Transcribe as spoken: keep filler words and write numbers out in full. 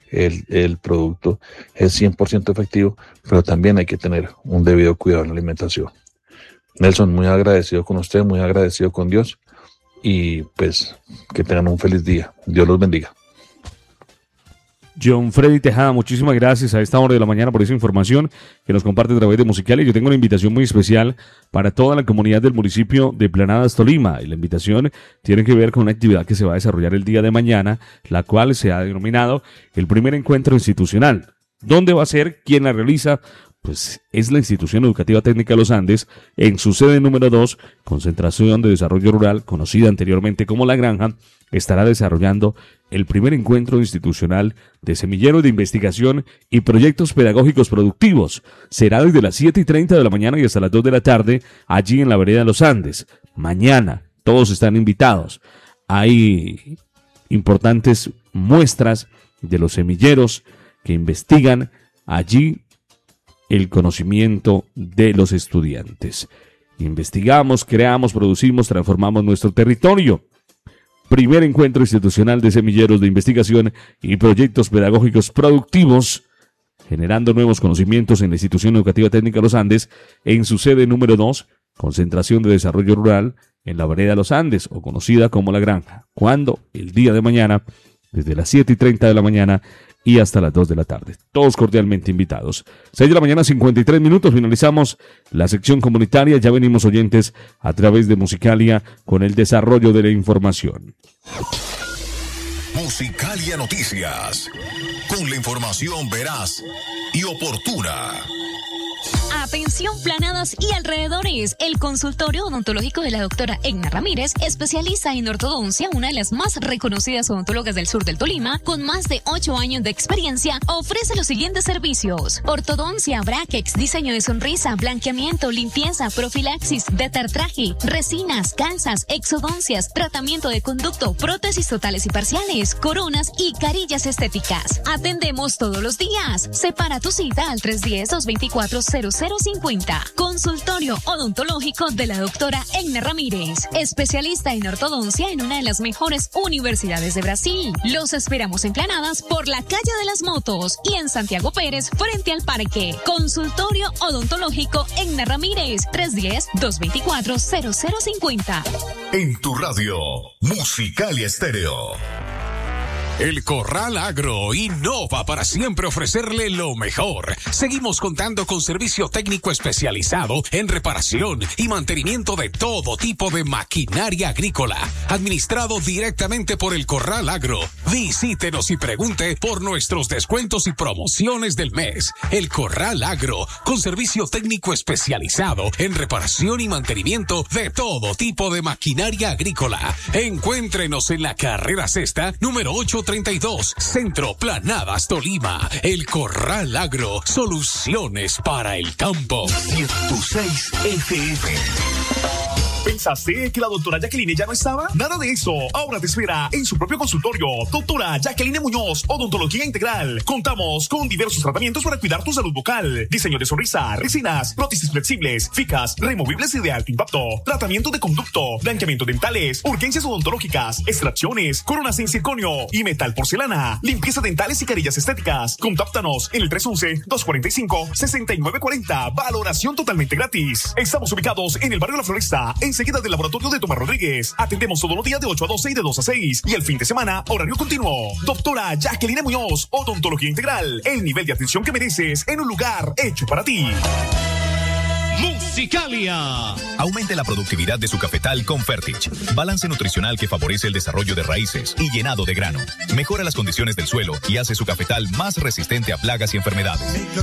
el, el producto es cien por ciento efectivo, pero también hay que tener un debido cuidado en la alimentación. Nelson, muy agradecido con usted, muy agradecido con Dios y pues que tengan un feliz día. Dios los bendiga. John Freddy Tejada, muchísimas gracias a esta hora de la mañana por esa información que nos comparte a través de Musicalia. Yo tengo una invitación muy especial para toda la comunidad del municipio de Planadas, Tolima. Y la invitación tiene que ver con una actividad que se va a desarrollar el día de mañana, la cual se ha denominado el primer encuentro institucional. ¿Dónde va a ser? ¿Quién la realiza? Pues es la Institución Educativa Técnica de los Andes, en su sede número dos, Concentración de Desarrollo Rural, conocida anteriormente como La Granja, estará desarrollando el primer encuentro institucional de semilleros de investigación y proyectos pedagógicos productivos. Será desde las siete y treinta de la mañana y hasta las dos de la tarde, allí en la vereda de los Andes. Mañana, todos están invitados. Hay importantes muestras de los semilleros que investigan allí el conocimiento de los estudiantes. Investigamos, creamos, producimos, transformamos nuestro territorio. Primer encuentro institucional de semilleros de investigación y proyectos pedagógicos productivos, generando nuevos conocimientos en la Institución Educativa Técnica de los Andes, en su sede número dos, Concentración de Desarrollo Rural, en la vereda de los Andes, o conocida como La Granja. ¿Cuándo? El día de mañana, desde las siete y treinta de la mañana y hasta las dos de la tarde. Todos cordialmente invitados. seis de la mañana, cincuenta y tres minutos. Finalizamos la sección comunitaria. Ya venimos, oyentes, a través de Musicalia con el desarrollo de la información. Musicalia Noticias. Con la información veraz y oportuna. Atención, Planadas y alrededores. El consultorio odontológico de la doctora Egna Ramírez, especialista en ortodoncia, una de las más reconocidas odontólogas del sur del Tolima, con más de ocho años de experiencia, ofrece los siguientes servicios: ortodoncia, brackets, diseño de sonrisa, blanqueamiento, limpieza, profilaxis, detartraje, resinas, calzas, exodoncias, tratamiento de conducto, prótesis totales y parciales, coronas y carillas estéticas. Atendemos todos los días. Separa tu cita al tres uno cero, dos dos cuatro, cero cero cinco cero. Consultorio odontológico de la doctora Egna Ramírez, especialista en ortodoncia en una de las mejores universidades de Brasil. Los esperamos en Planadas por la calle de las Motos y en Santiago Pérez frente al parque. Consultorio odontológico Egna Ramírez, tres uno cero, dos dos cuatro, cero cero cinco cero. En tu radio, Musicalia Estéreo. El Corral Agro innova para siempre ofrecerle lo mejor. Seguimos contando con servicio técnico especializado en reparación y mantenimiento de todo tipo de maquinaria agrícola, administrado directamente por el Corral Agro. Visítenos y pregunte por nuestros descuentos y promociones del mes. El Corral Agro, con servicio técnico especializado en reparación y mantenimiento de todo tipo de maquinaria agrícola. Encuéntrenos en la carrera sexta, número ocho treinta y dos, Centro Planadas, Tolima. El Corral Agro, soluciones para el campo. ciento seis F M. ¿Pensaste que la doctora Jacqueline ya no estaba? Nada de eso. Ahora te espera en su propio consultorio. Doctora Jacqueline Muñoz, Odontología Integral. Contamos con diversos tratamientos para cuidar tu salud bucal. Diseño de sonrisa, resinas, prótesis flexibles, fijas, removibles y de alto impacto. Tratamiento de conducto, blanqueamiento dentales, urgencias odontológicas, extracciones, coronas en circonio y metal porcelana. Limpieza dentales y carillas estéticas. Contáctanos en el tres uno uno, dos cuatro cinco, seis nueve cuatro cero. Valoración totalmente gratis. Estamos ubicados en el barrio La Floresta, enseguida del laboratorio de Tomás Rodríguez. Atendemos todos los días de ocho a doce y de dos a seis. Y el fin de semana, horario continuo. Doctora Jacqueline Muñoz, Odontología Integral. El nivel de atención que mereces en un lugar hecho para ti. Musicalia. Aumente la productividad de su cafetal con Fertich. Balance nutricional que favorece el desarrollo de raíces y llenado de grano. Mejora las condiciones del suelo y hace su cafetal más resistente a plagas y enfermedades.